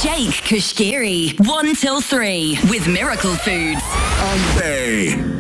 Jake Kashgiri, 1 till 3 with Miracle Foods. On Bay.